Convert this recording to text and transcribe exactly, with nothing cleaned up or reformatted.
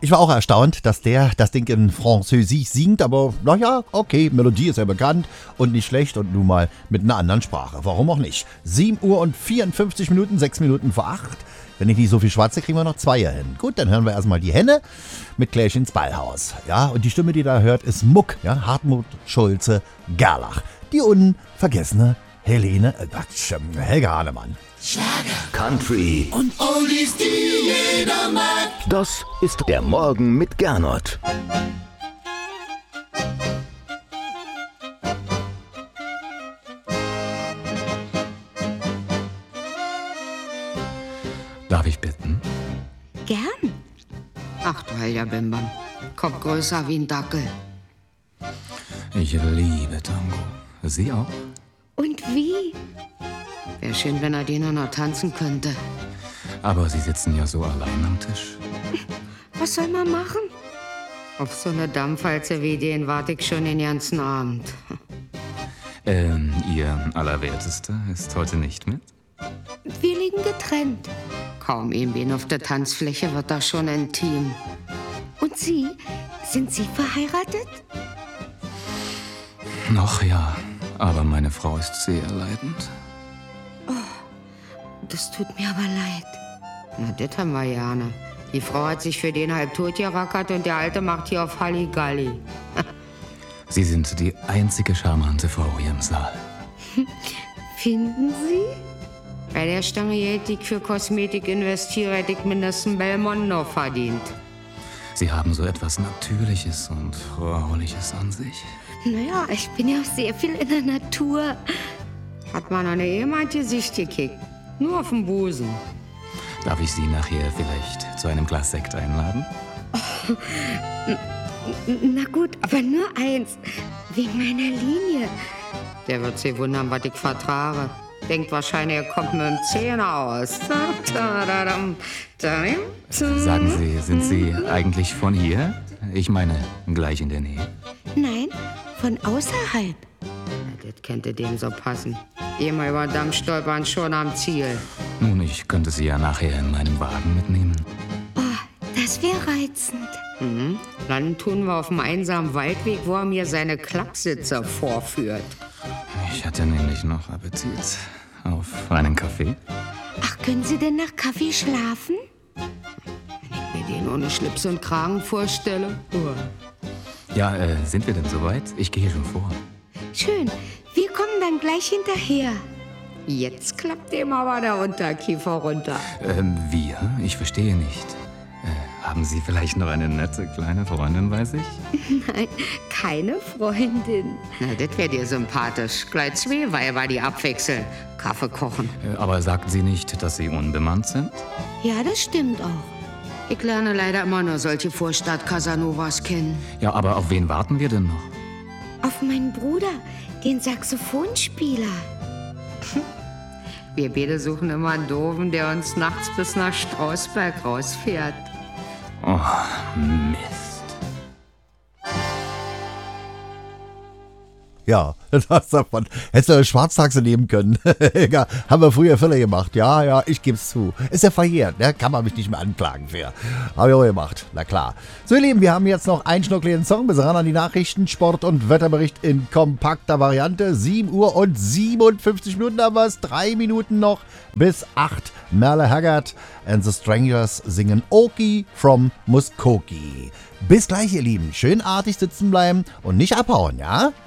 Ich war auch erstaunt, dass der das Ding in Französisch singt, aber naja, okay, Melodie ist ja bekannt und nicht schlecht und nun mal mit einer anderen Sprache. Warum auch nicht? sieben Uhr und vierundfünfzig Minuten, sechs Minuten vor acht. Wenn ich nicht so viel schwatze, kriegen wir noch Zweier hin. Gut, dann hören wir erstmal die Henne mit Klärchen ins Ballhaus. Ja, und die Stimme, die da hört, ist Muck, ja, Hartmut Schulze Gerlach. Die unvergessene Helene, äh, Quatsch, Helga Hahnemann. Schlager, Country und Oldies, die jeder mag. Das ist der Morgen mit Gernot. Darf ich bitten? Gern. Ach du heiliger Bimbam, Kopf größer wie ein Dackel. Ich liebe Tango. Sie auch? Und wie? Wär schön, wenn er den noch tanzen könnte. Aber Sie sitzen ja so allein am Tisch. Was soll man machen? Auf so eine Dampfwalze wie den warte ich schon den ganzen Abend. Ähm, Ihr Allerwertester ist heute nicht mit? Wir liegen getrennt. Kaum irgendwen auf der Tanzfläche wird da schon intim. Und Sie? Sind Sie verheiratet? Noch ja, aber meine Frau ist sehr leidend. Das tut mir aber leid. Na, das haben wir gerne. Die Frau hat sich für den halb tot gerackert und der Alte macht hier auf Halligalli. Sie sind die einzige charmante Frau hier im Saal. Finden Sie? Bei der Stange Geld, die ich für Kosmetik investiere, hätte ich mindestens Belmondo verdient. Sie haben so etwas Natürliches und Frauliches an sich. Naja, ich bin ja auch sehr viel in der Natur. Hat man an jemand Gesicht gekickt. Nur auf dem Busen. Darf ich Sie nachher vielleicht zu einem Glas Sekt einladen? Oh, na gut, aber nur eins. Wegen meiner Linie. Der wird sich wundern, was ich vertrage. Denkt wahrscheinlich, er kommt mit dem Zehner aus. Sagen Sie, sind Sie eigentlich von hier? Ich meine, gleich in der Nähe. Nein, von außerhalb. Ja, das könnte dem so passen. Immer über Damm stolpern, schon am Ziel. Nun, ich könnte Sie ja nachher in meinem Wagen mitnehmen. Oh, das wäre reizend. Mhm. Dann tun wir auf dem einsamen Waldweg, wo er mir seine Klappsitze vorführt. Ich hatte nämlich noch Appetit auf einen Kaffee. Ach, können Sie denn nach Kaffee schlafen? Wenn ich mir den ohne Schlips und Kragen vorstelle. Oh. Ja, äh, sind wir denn soweit? Ich gehe schon vor. Schön. Wir kommen dann gleich hinterher. Jetzt klappt dem aber der Unterkiefer runter. Ähm, wir? Ich verstehe nicht. Äh, haben Sie vielleicht noch eine nette kleine Freundin bei sich? Nein, keine Freundin. Na, das wäre dir sympathisch. Gleich zwei Weiber, die abwechseln. Kaffee kochen. Äh, aber sagten Sie nicht, dass Sie unbemannt sind? Ja, das stimmt auch. Ich lerne leider immer nur solche Vorstadt-Casanovas kennen. Ja, aber auf wen warten wir denn noch? Auf meinen Bruder, den Saxophonspieler. Wir beide suchen immer einen Doofen, der uns nachts bis nach Strausberg rausfährt. Oh, Mist. Ja, das hast du davon. Hättest du eine Schwarztaxe nehmen können. Ja, haben wir früher Fälle gemacht. Ja, ja, ich geb's zu. Ist ja verjährt, ne? Kann man mich nicht mehr anklagen für. Hab ich auch gemacht, na klar. So, ihr Lieben, wir haben jetzt noch einen schnuckligen Song. Bis ran an die Nachrichten, Sport und Wetterbericht in kompakter Variante. sieben Uhr und siebenundfünfzig Minuten haben wir es. Drei Minuten noch bis acht. Merle Haggard and the Strangers singen Okie from Muskokie. Bis gleich, ihr Lieben. Schön artig sitzen bleiben und nicht abhauen, ja?